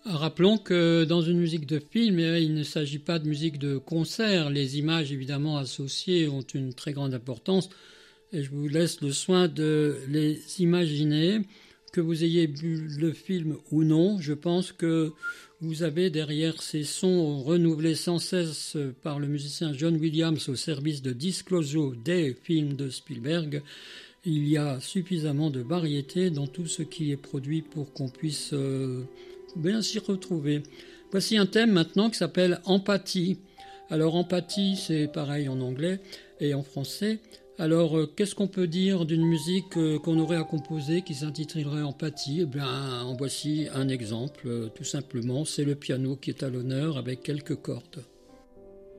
Rappelons que dans une musique de film, il ne s'agit pas de musique de concert. Les images évidemment associées ont une très grande importance et je vous laisse le soin de les imaginer. Que vous ayez vu le film ou non, je pense que vous avez derrière ces sons renouvelés sans cesse par le musicien John Williams au service de Disclosure des films de Spielberg. Il y a suffisamment de variété dans tout ce qui est produit pour qu'on puisse bien s'y retrouver. Voici un thème maintenant qui s'appelle Empathie. Alors empathie, c'est pareil en anglais et en français. Alors qu'est-ce qu'on peut dire d'une musique qu'on aurait à composer qui s'intitulerait Empathie? Eh bien, en voici un exemple, tout simplement. C'est le piano qui est à l'honneur avec quelques cordes.